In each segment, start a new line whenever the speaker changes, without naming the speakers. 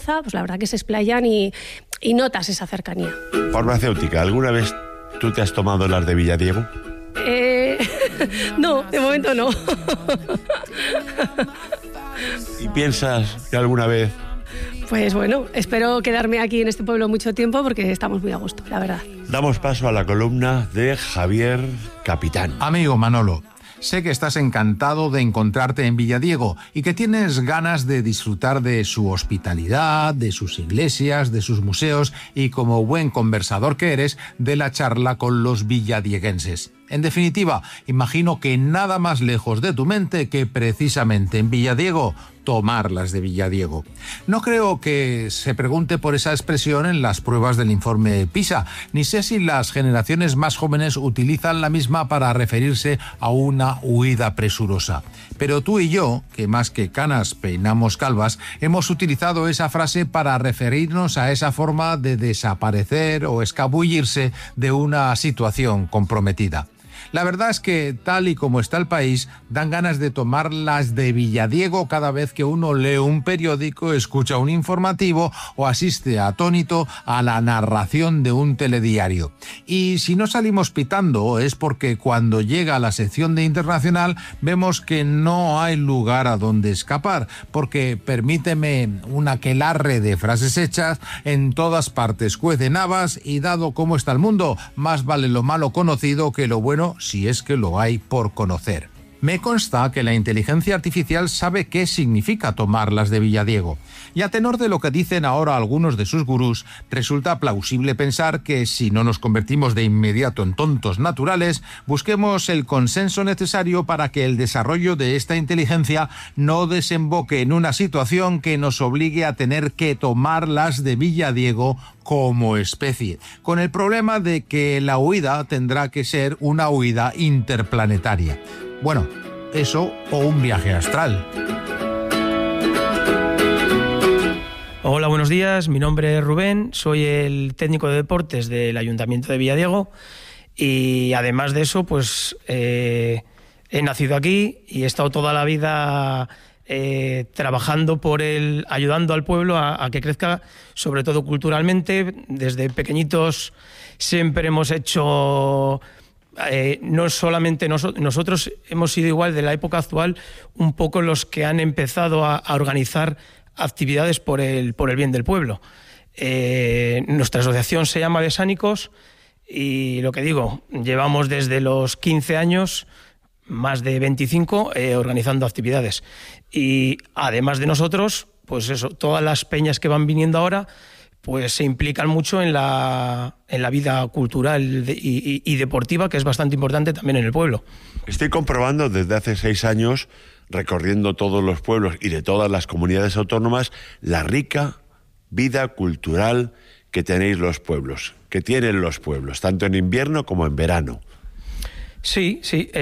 confianza, pues la verdad que se explayan y notas esa cercanía.
Farmacéutica, ¿alguna vez tú te has tomado las de Villadiego?
No, de momento no.
¿Y piensas que alguna vez?
Pues bueno, espero quedarme aquí en este pueblo mucho tiempo porque estamos muy a gusto, la verdad.
Damos paso a la columna de Javier Capitán.
Amigo Manolo, sé que estás encantado de encontrarte en Villadiego y que tienes ganas de disfrutar de su hospitalidad, de sus iglesias, de sus museos y, como buen conversador que eres, de la charla con los villadieguenses. En definitiva, imagino que nada más lejos de tu mente que precisamente en Villadiego tomar las de Villadiego. No creo que se pregunte por esa expresión en las pruebas del informe PISA, ni sé si las generaciones más jóvenes utilizan la misma para referirse a una huida presurosa. Pero tú y yo, que más que canas peinamos calvas, hemos utilizado esa frase para referirnos a esa forma de desaparecer o escabullirse de una situación comprometida. La verdad es que, tal y como está el país, dan ganas de tomar las de Villadiego cada vez que uno lee un periódico, escucha un informativo o asiste atónito a la narración de un telediario. Y si no salimos pitando es porque cuando llega la sección de internacional vemos que no hay lugar a donde escapar, porque, permíteme un aquelarre de frases hechas, en todas partes cuecen habas y dado cómo está el mundo, más vale lo malo conocido que lo bueno, si es que lo hay por conocer. Me consta que la inteligencia artificial sabe qué significa tomar las de Villadiego. Y a tenor de lo que dicen ahora algunos de sus gurús, resulta plausible pensar que si no nos convertimos de inmediato en tontos naturales, busquemos el consenso necesario para que el desarrollo de esta inteligencia no desemboque en una situación que nos obligue a tener que tomar las de Villadiego como especie, con el problema de que la huida tendrá que ser una huida interplanetaria. Bueno, eso o un viaje astral.
Hola, buenos días. Mi nombre es Rubén, soy el técnico de deportes del Ayuntamiento de Villadiego y además de eso, pues he nacido aquí y he estado toda la vida trabajando ayudando al pueblo a que crezca, sobre todo culturalmente. Desde pequeñitos siempre hemos hecho, no solamente nosotros hemos sido igual de la época actual, un poco los que han empezado a organizar actividades por el bien del pueblo. Nuestra asociación se llama Besánicos y lo que digo, llevamos desde los 15 años, más de 25, organizando actividades. Y además de nosotros, pues eso, todas las peñas que van viniendo ahora, pues se implican mucho en la vida cultural y deportiva, que es bastante importante también en el pueblo.
Estoy comprobando desde hace 6 años, recorriendo todos los pueblos y de todas las comunidades autónomas, la rica vida cultural que tenéis los pueblos, que tienen los pueblos, tanto en invierno como en verano.
Sí.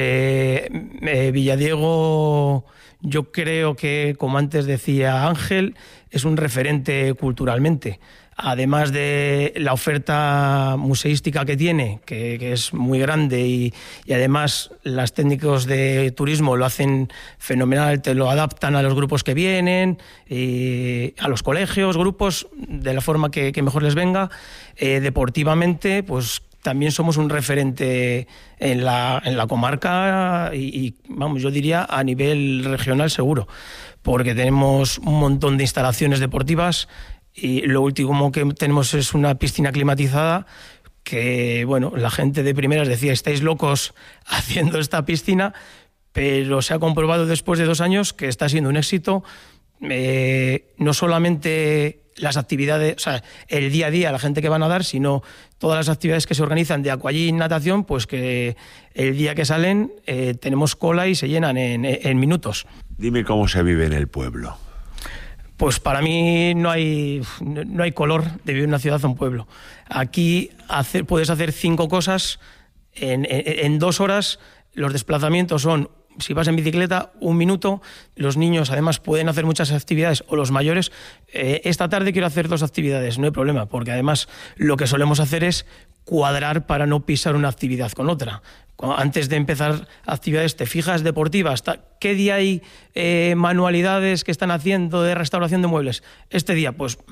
Villadiego, yo creo que, como antes decía Ángel, es un referente culturalmente. Además de la oferta museística que tiene, que es muy grande y además los técnicos de turismo lo hacen fenomenal, te lo adaptan a los grupos que vienen, a los colegios, grupos, de la forma que mejor les venga. Deportivamente, pues también somos un referente en la comarca y vamos, yo diría a nivel regional seguro, porque tenemos un montón de instalaciones deportivas. Y lo último que tenemos es una piscina climatizada que, bueno, la gente de primeras decía, estáis locos haciendo esta piscina, pero se ha comprobado después de 2 años que está siendo un éxito. No solamente las actividades, o sea, el día a día, la gente que va a nadar, sino todas las actividades que se organizan de aquagym, natación, pues que el día que salen tenemos cola y se llenan en minutos.
Dime cómo se vive en el pueblo.
Pues para mí no hay color de vivir en una ciudad o un pueblo. Aquí puedes hacer 5 cosas en 2 horas. Los desplazamientos son, si vas en bicicleta, 1 minuto. Los niños además pueden hacer muchas actividades, o los mayores. Esta tarde quiero hacer 2 actividades, no hay problema, porque además lo que solemos hacer es cuadrar para no pisar una actividad con otra. Antes de empezar actividades te fijas deportivas, ¿qué día hay manualidades que están haciendo de restauración de muebles? Este día, pues